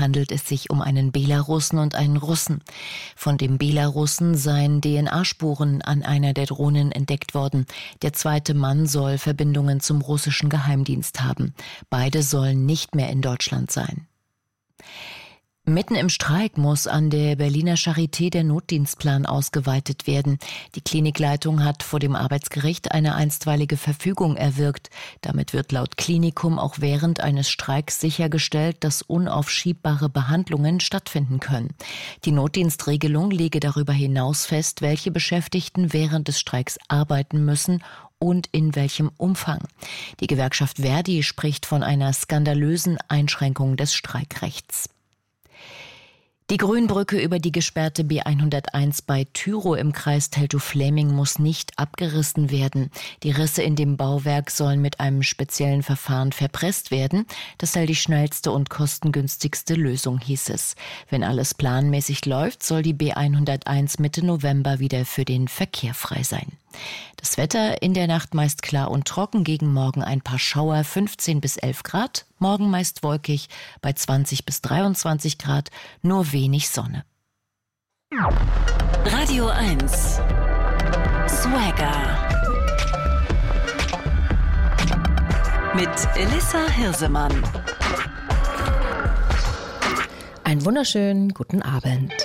handelt es sich um einen Belarussen und einen Russen. Von dem Belarussen seien DNA-Spuren an einer der Drohnen entdeckt worden. Der zweite Mann soll Verbindungen zum russischen Geheimdienst haben. Beide sollen nicht mehr in Deutschland sein. Mitten im Streik muss an der Berliner Charité der Notdienstplan ausgeweitet werden. Die Klinikleitung hat vor dem Arbeitsgericht eine einstweilige Verfügung erwirkt. Damit wird laut Klinikum auch während eines Streiks sichergestellt, dass unaufschiebbare Behandlungen stattfinden können. Die Notdienstregelung lege darüber hinaus fest, welche Beschäftigten während des Streiks arbeiten müssen und in welchem Umfang. Die Gewerkschaft Verdi spricht von einer skandalösen Einschränkung des Streikrechts. Die Grünbrücke über die gesperrte B101 bei Tyrow im Kreis Teltow-Fläming muss nicht abgerissen werden. Die Risse in dem Bauwerk sollen mit einem speziellen Verfahren verpresst werden. Das sei die schnellste und kostengünstigste Lösung, hieß es. Wenn alles planmäßig läuft, soll die B101 Mitte November wieder für den Verkehr frei sein. Das Wetter in der Nacht meist klar und trocken, gegen Morgen ein paar Schauer, 15 bis 11 Grad. Morgen meist wolkig, bei 20 bis 23 Grad, nur wenig Sonne. Radio 1 Swagger mit Elissa Hirsemann. Einen wunderschönen guten Abend.